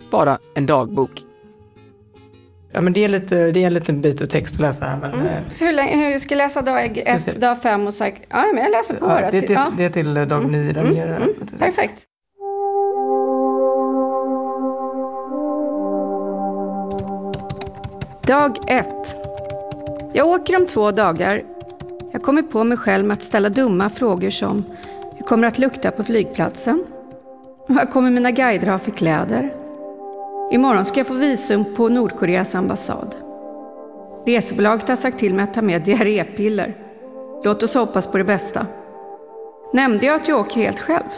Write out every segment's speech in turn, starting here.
bara en dagbok. Ja, men det är en liten bit av text att läsa här. Men, Så hur ska jag läsa dag 1, dag 5 och sagt, ja, men jag läser på ja, det är till dag 9. Perfekt. Dag 1. Jag åker om 2 dagar. Jag kommer på mig själv med att ställa dumma frågor som: hur kommer det att lukta på flygplatsen? Vad kommer mina guider ha för kläder? Imorgon ska jag få visum på Nordkoreas ambassad. Resebolaget har sagt till mig att ta med diarrépiller. Låt oss hoppas på det bästa. Nämnde jag att jag åker helt själv?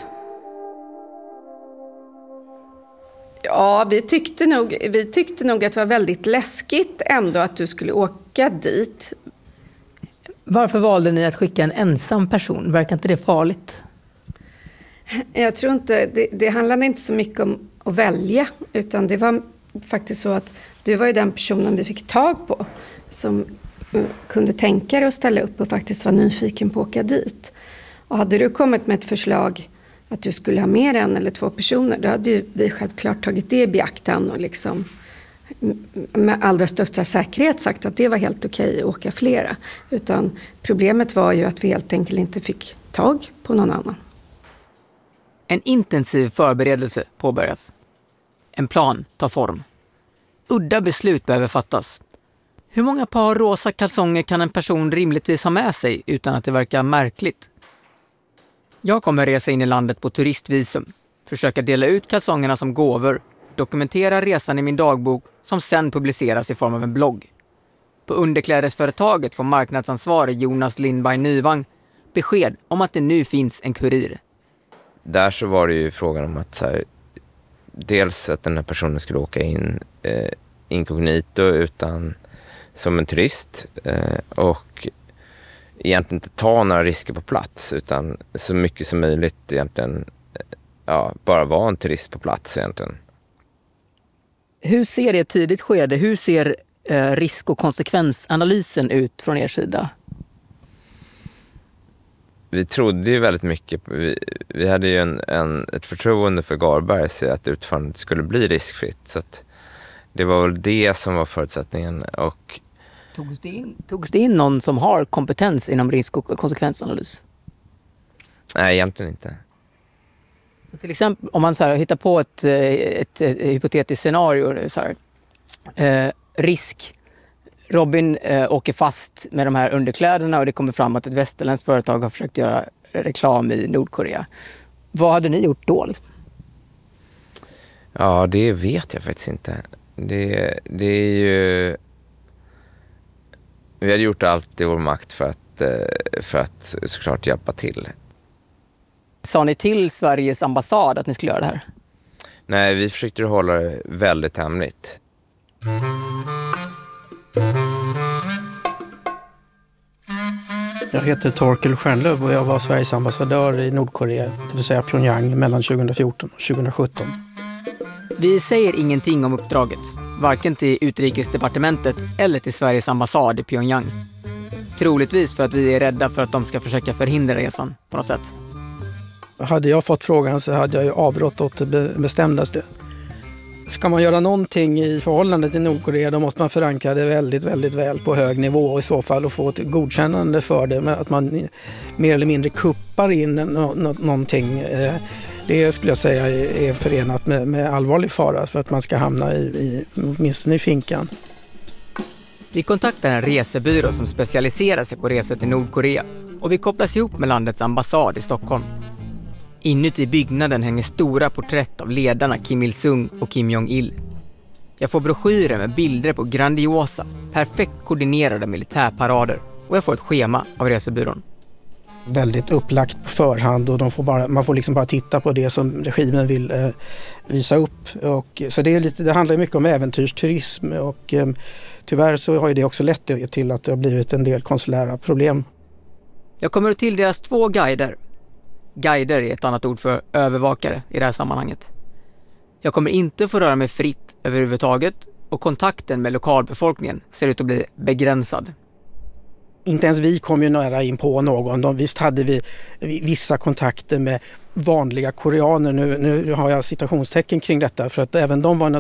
Ja, vi tyckte nog att det var väldigt läskigt ändå att du skulle åka dit. Varför valde ni att skicka en ensam person? Verkar inte det farligt? Jag tror inte, det handlade inte så mycket om att välja, utan det var faktiskt så att du var ju den personen vi fick tag på som kunde tänka dig att ställa upp och faktiskt vara nyfiken på att åka dit. Och hade du kommit med ett förslag att du skulle ha mer 1 eller 2 personer, då hade ju vi självklart tagit det i beaktan och liksom med allra största säkerhet sagt att det var helt okej att åka flera. Utan problemet var ju att vi helt enkelt inte fick tag på någon annan. En intensiv förberedelse påbörjas. En plan tar form. Udda beslut behöver fattas. Hur många par rosa kalsonger kan en person rimligtvis ha med sig utan att det verkar märkligt? Jag kommer resa in i landet på turistvisum, försöka dela ut kalsongerna som gåvor, dokumentera resan i min dagbok som sen publiceras i form av en blogg. På underklädesföretaget får marknadsansvarig Jonas Lindberg Nyvang besked om att det nu finns en kurir. Där så var det ju frågan om att så här, dels att den här personen skulle åka in inkognito utan som en turist och egentligen inte ta några risker på plats utan så mycket som möjligt egentligen bara vara en turist på plats egentligen. Hur ser det i ett tidigt skede? Hur ser risk- och konsekvensanalysen ut från er sida? Vi trodde ju väldigt mycket, vi hade ju ett förtroende för Garbergs att utförandet skulle bli riskfritt. Så att det var väl det som var förutsättningen. Och Togs det in någon som har kompetens inom risk- och konsekvensanalys? Nej, egentligen inte. Så till exempel om man så här, hittar på ett hypotetiskt scenario, så här, risk. Robin åker fast med de här underkläderna och det kommer fram att ett västerländskt företag har försökt göra reklam i Nordkorea. Vad hade ni gjort då? Ja, det vet jag faktiskt inte. Det är ju... Vi hade gjort allt i vår makt för att såklart hjälpa till. Sa ni till Sveriges ambassad att ni skulle göra det här? Nej, vi försökte hålla det väldigt hemligt. Jag heter Torkel Stjärnlöv och jag var Sveriges ambassadör i Nordkorea, det vill säga Pyongyang, mellan 2014 och 2017. Vi säger ingenting om uppdraget, varken till Utrikesdepartementet eller till Sveriges ambassad i Pyongyang. Troligtvis för att vi är rädda för att de ska försöka förhindra resan på något sätt. Hade jag fått frågan så hade jag ju avrått åt det bestämdaste. Ska man göra någonting i förhållande till Nordkorea, då måste man förankra det väldigt, väldigt väl på hög nivå och i så fall och få ett godkännande för det. Men att man mer eller mindre kuppar in någonting, det skulle jag säga är förenat med allvarlig fara för att man ska hamna åtminstone i finkan. Vi kontaktar en resebyrå som specialiserar sig på resor till Nordkorea och vi kopplas ihop med landets ambassad i Stockholm. Inuti byggnaden hänger stora porträtt av ledarna Kim Il-sung och Kim Jong-il. Jag får broschyrer med bilder på grandiosa, perfekt koordinerade militärparader och jag får ett schema av resebyrån. Väldigt upplagt på förhand och man får liksom bara titta på det som regimen vill visa upp. Och, så det handlar mycket om äventyrsturism och tyvärr så har ju det också lett till att det har blivit en del konsulära problem. Jag kommer till deras 2 guider. Guider är ett annat ord för övervakare i det här sammanhanget. Jag kommer inte få röra mig fritt överhuvudtaget och kontakten med lokalbefolkningen ser ut att bli begränsad. Inte ens vi kom ju nära in på någon. Visst hade vi vissa kontakter med vanliga koreaner. Nu har jag citationstecken kring detta för att även de var